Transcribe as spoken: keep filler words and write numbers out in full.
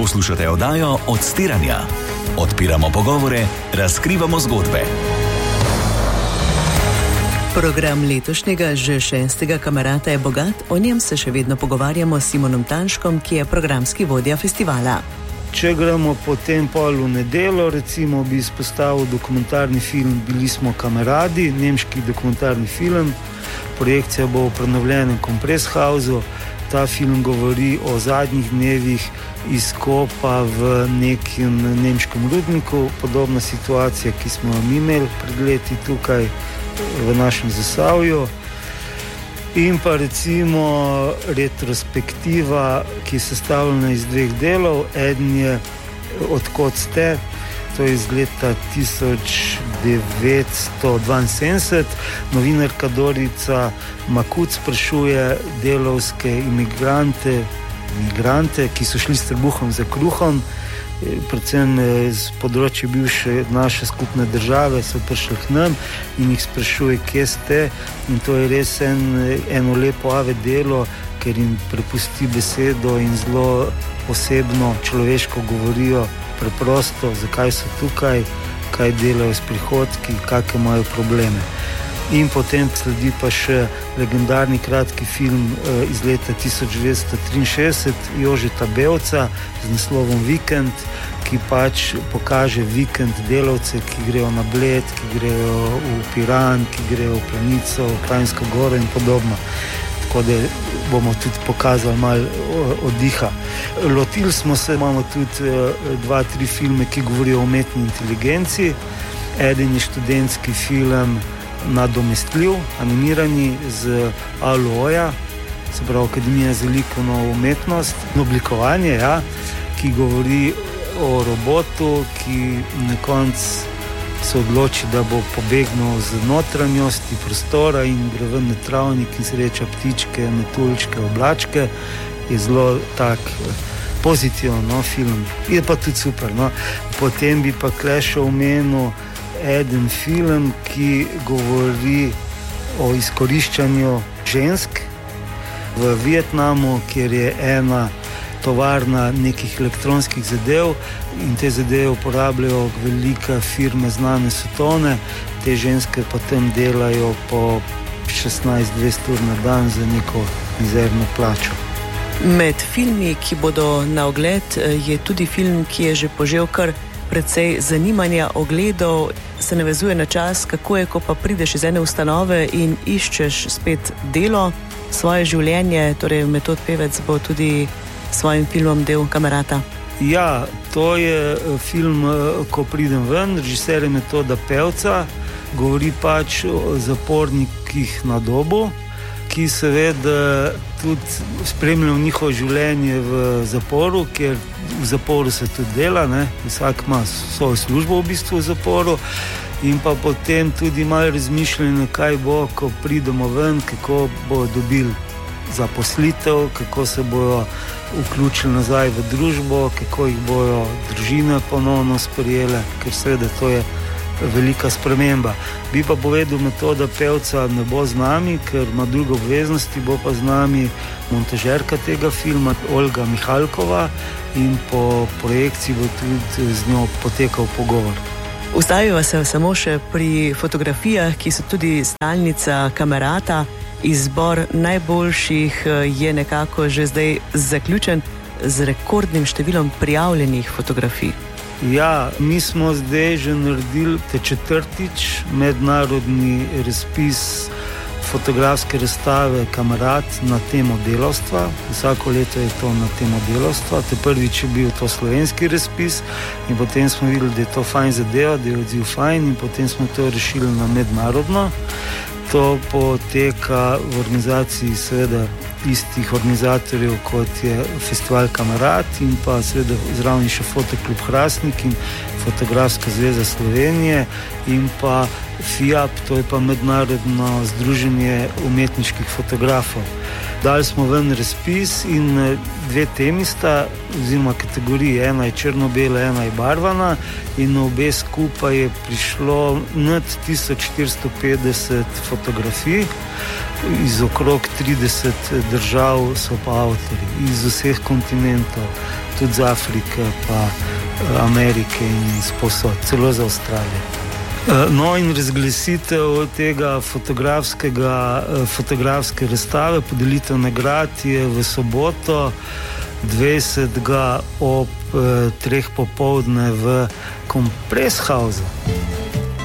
Poslušate oddajo Odstiranja. Odpiramo pogovore, razkrivamo zgodbe. Program letošnjega že šestega Kamerata je bogat, o njem se še vedno pogovarjamo s Simonom Tanškom, ki je programski vodja festivala. Če gremo potem pol v nedeljo, recimo bi izpostavil dokumentarni film Bili smo kameradi, nemški dokumentarni film. Projekcija bo v prenovljenem Kompresshausu. Ta film govori o zadnjih dnevih izkopa v nekem nemškem rudniku. Podobna situacija, ki smo jo imeli pred leti tukaj v našem Zasavju. In pa recimo retrospektiva, ki je sestavljena iz dveh delov. Eden je Odkot ste, to je iz leta tisoč devetsto dvainsedemdeset. Novinarka Dorica Makuc sprašuje delavske imigrante, imigrante, ki so šli s trebuhom za kruhom, predvsem z področja bivše naše skupne države, so prišli k nam in jih sprašuje, kje ste. In to je res en, eno lepo ave delo, ker jim prepusti besedo in zelo osebno, človeško govorijo, preprosto, zakaj so tukaj, kaj delajo s prihodki, kakšne imajo probleme. In potem sledi pa še legendarni kratki film eh, iz leta tisoč devetsto triinšestdeset Jožeta Bevca z naslovom Vikend, ki pač pokaže vikend delavce, ki grejo na Bled, ki grejo v Piran, ki grejo v Planico, v Kranjsko Goro in podobno. Tako da bomo tudi pokazali malo oddiha. Lotili smo se, imamo tudi eh, dva, tri filme, ki govorijo o umetni inteligenci. Eden je študentski film Nadomestljiv, animirani z Aloja, se pravi Akademija za likovno umetnost in oblikovanje, ja, ki govori o robotu, ki na koncu se odloči, da bo pobegnil z notranjosti prostora in gre ven na travnik in sreča ptičke, metuljčke, oblačke. Je zelo tak pozitiven, no, film. Je pa tudi super, no. Potem bi pa Kleš omenil eden film, ki govori o izkoriščanju žensk v Vietnamu, kjer je ena tovarna nekih elektronskih zadev in te zadeve uporabljajo velike firme, znane svetovne. Te ženske potem delajo po šestnajst dvajset ur na dan za neko mizerno plačo. Med filmi, ki bodo na ogled, je tudi film, ki je že požel kar precej zanimanja ogledov, se navezuje na čas, kako je, ko pa prideš iz ene ustanove in iščeš spet delo, svoje življenje. Torej Metod Pevec bo tudi svojim filmom del Kamerata. Ja, to je film Ko pridem ven, režiser je Metoda Pevca, govori pač o zapornikih na Dobu, ki seveda tudi spremljajo njihovo življenje v zaporu, ker v zaporu se tudi dela, ne? Vsak ima svojo službo v bistvu v zaporu, in pa potem tudi malo razmišljanje, kaj bo, ko pridemo ven, kako bo dobili zaposlitev, kako se bojo vključili nazaj v družbo, kako jih bojo družine ponovno sprejele, ker seveda to je velika sprememba. Bi pa povedal, Metoda Pevca ne bo z nami, ker ima druge obveznosti, bo pa z nami montažerka tega filma Olga Mihalkova in po projekciji bo tudi z njo potekal pogovor. Ustaviva se samo še pri fotografijah, ki so tudi stalnica Kamerata. Izbor najboljših je nekako že zdaj zaključen z rekordnim številom prijavljenih fotografij. Ja, mi smo zdaj že naredili te četrtič mednarodni razpis fotografske razstave Kamerat na temo delavstva. Vsako leto je to na temo delavstva. Te prvič je bil to slovenski razpis in potem smo videli, da je to fajn zadeva, da je odziv fajn in potem smo to rešili na mednarodno. To poteka v organizaciji seveda istih organizatorjev, kot je Festival Kamerat in pa seveda zraven še Fotoklub Hrastnik in Fotografska zveza Slovenije in pa F I A P, to je pa Mednarodno združenje umetniških fotografov. Dali smo ven razpis in dve temi sta, oziroma kategorije, ena je črno-bela, ena je barvana in na obe skupaj je prišlo nad tisoč štiristo petdeset fotografij. Iz okrog trideset držav so pa avtorji, iz vseh kontinentov. tudi z Afrike, pa Amerike in sposod, celo za Avstralijo. No, in razglasitev tega fotografskega, fotografske razstave, podelitev nagrad je v soboto dvajsetega ob treh popoldne v Kompreshausu.